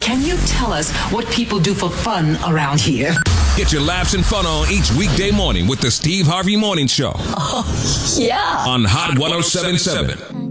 Can you tell us what people do for fun around here? Get your laughs and fun on each weekday morning with the Steve Harvey Morning Show. Oh, yeah. On Hot 107.7.